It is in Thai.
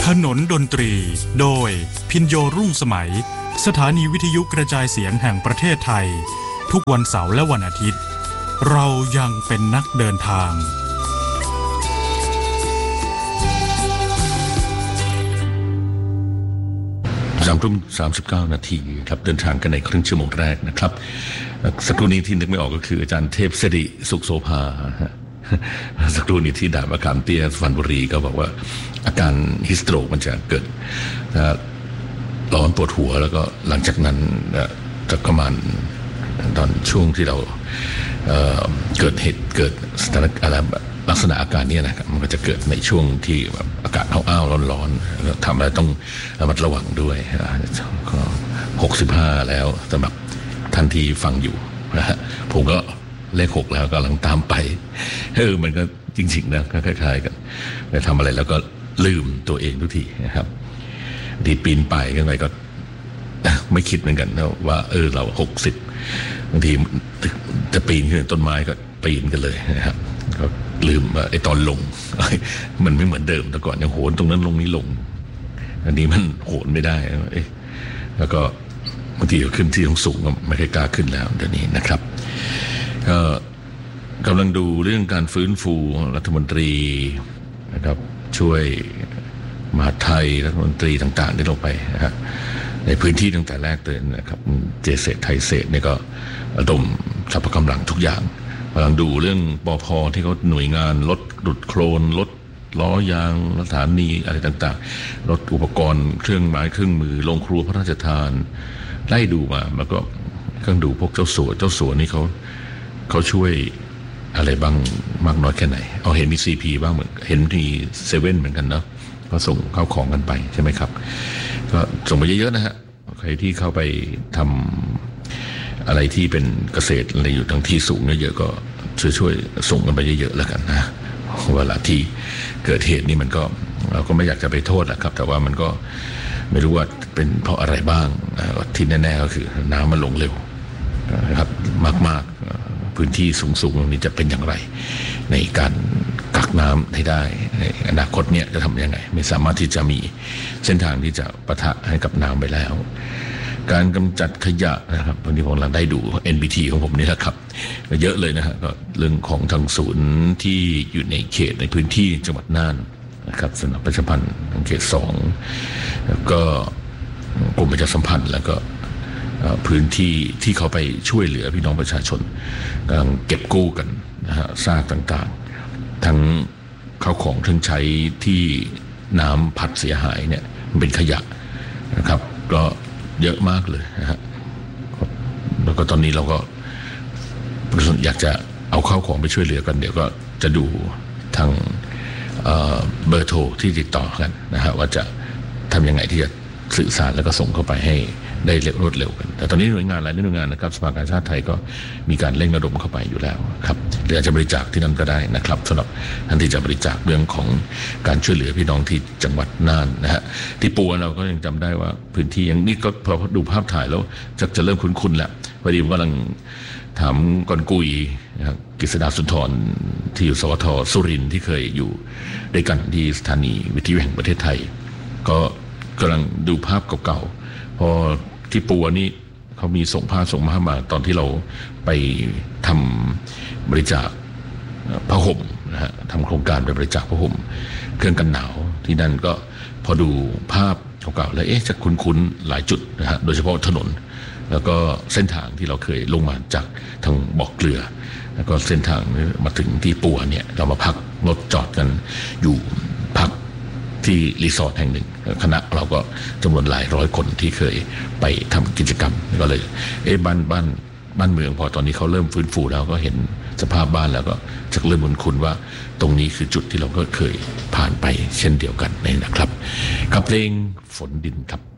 ถนนดนตรีโดยพินโยรุ่งสมัยสถานีวิทยุกระจายเสียงแห่งประเทศไทยทุกวันเสาร์และวันอาทิตย์เรายังเป็นนักเดินทาง 3:39 นาทีครับเดินทางกันในครึ่งชั่วโมงแรกนะครับสักครู่นี้ที่นึกไม่ออกก็คืออาจารย์เทพสิริสุขโสภาสักครู่นี้ที่ด่านมะขามเตี้ยสุพรรณบุรีก็บอกว่าอาการฮิสโตรกมันจะเกิดร้อนปวดหัวแล้วก็หลังจากนั้นจะประมาณตอนช่วงที่เราเกิดเหตุเกิดสถานการณ์ลักษณะอาการนี้นะครับมันก็จะเกิดในช่วงที่อากาศอ้าวร้อนๆทำอะไรต้องระมัดระวังด้วยก็65แล้วสำหรับท่านที่ฟังอยู่นะฮะผมก็เลข6แล้วก็กำลังตามไปมันก็จริงๆนะก็คล้ายๆกันไปทำอะไรแล้วก็ลืมตัวเองทุกทีนะครับดีปีนไปกันไปก็ไม่คิดเหมือนกันนะว่าเรา60บางทีจะปีนขึ้นต้นไม้ก็ปีนกันเลยนะครับก็ลืมว่าไอ้ตอนลงมันไม่เหมือนเดิมแต่ก่อนยังโหนตรงนั้นลงนี้ลงอันนี้มันโหนไม่ได้แล้วก็บางทีก็ขึ้นที่สูงก็ไม่ค่อยกล้าขึ้นแล้วเดี๋ยวนี้นะครับก็กำลังดูเรื่องการฟื้นฟูรัฐมนตรีนะครับช่วยมหาดไทยรัฐมนตรีต่างๆที่ลงไปนะครับในพื้นที่ตั้งแต่แรกเลยนะครับเจเศษไทยเศษนี่ก็ระดมสรรพกำลังทุกอย่างกำลังดูเรื่องปภ.ที่เขาหน่วยงานลดดุดโคลนลดล้อยางสถานีอะไรต่างๆลดอุปกรณ์เครื่องไม้เครื่องมือโรงครัวพระราชทานไล่ดูมาแล้วก็เครื่องดูพวกเจ้าสัวนี่เขาช่วยอะไรบ้างมากน้อยแค่ไหนเห็นมี CP บ้างเหมือนเห็นมีเซเว่นเหมือนกันเนาะก็ส่งเข้าของกันไปใช่ไหมครับก็ส่งไปเยอะๆนะฮะใครที่เข้าไปทำอะไรที่เป็นเกษตรอะไรอยู่ทั้งที่สูงเยอะๆก็ช่วยส่งกันไปเยอะๆแล้วกันนะเวลาที่เกิดเหตุนี่มันก็เราก็ไม่อยากจะไปโทษนะครับแต่ว่ามันก็ไม่รู้ว่าเป็นเพราะอะไรบ้างที่แน่ๆก็คือน้ำมันลงเร็วนะครับมากๆพื้นที่สูงๆตรงนี้จะเป็นอย่างไรในการกักน้ำให้ได้ในอนาคตเนี่ยจะทำยังไงไม่สามารถที่จะมีเส้นทางที่จะปะทะให้กับน้ำไปแล้วการกำจัดขยะนะครับวันนี้ผมกำลังได้ดู NBT ของผมนี่แหละครับเยอะเลยนะฮะก็เรื่องของทางศูนย์ที่อยู่ในเขตในพื้นที่จังหวัดน่านนะครับสำนักประชาสัมพันธ์เขต2แล้วก็กรมประชาสัมพันธ์แล้วก็พื้นที่ที่เขาไปช่วยเหลือพี่น้องประชาชนกำลังเก็บกู้กันนะฮะซากต่างๆทั้งข้าวของเครื่องใช้ที่น้ำพัดเสียหายเนี่ยมันเป็นขยะนะครับก็เยอะมากเลยนะฮะแล้วก็ตอนนี้เราก็อยากจะเอาข้าวของไปช่วยเหลือกันเดี๋ยวก็จะดูทางเบอร์โทรที่ติดต่อกันนะฮะว่าจะทำยังไงที่จะสื่อสารแล้วก็ส่งเข้าไปให้ได้รวดเร็วกันแต่ตอนนี้หน่วยงานหลายหน่วยงานนะครับสภากาชาดไทยก็มีการเร่งระดมเข้าไปอยู่แล้วครับหรืออาจจะบริจาคที่นั่นก็ได้นะครับสำหรับท่านที่จะบริจาคเรื่องของการช่วยเหลือพี่น้องที่จังหวัดน่านนะฮะที่ปัวเราก็ยังจำได้ว่าพื้นที่อย่างนี้ก็พอดูภาพถ่ายแล้วจะเริ่มคุ้นๆแล้วพอดีผมกำลังถามกอนกุยนะครับกฤษดาสุนทรที่อยู่สวทสุรินทร์ที่เคยอยู่ด้วยกันที่สถานีวิทยุแห่งประเทศไทยก็กำลังดูภาพเก่าๆพอที่ปัวนี่เขามีส่งภาพมาตอนที่เราไปทำบริจาคผ้าห่มนะฮะทำโครงการไปบริจาคผ้าห่มเครื่องกันหนาวที่นั่นก็พอดูภาพเก่าๆแล้วจะคุ้นๆหลายจุดนะฮะโดยเฉพาะถนนแล้วก็เส้นทางที่เราเคยลงมาจากทางบ่อเกลือแล้วก็เส้นทางมาถึงที่ปัวเนี่ยเรามาพักรถจอดกันอยู่พักที่รีสอร์ทแห่งหนึ่งคณะเราก็จำนวนหลายร้อยคนที่เคยไปทำกิจกรรมก็เลยบ้านเมืองพอตอนนี้เขาเริ่มฟื้นฟูแล้วก็เห็นสภาพบ้านแล้วก็จะเริ่มคุ้นว่าตรงนี้คือจุดที่เราก็เคยผ่านไปเช่นเดียวกันนะครับกับเพลงฝนดินครับ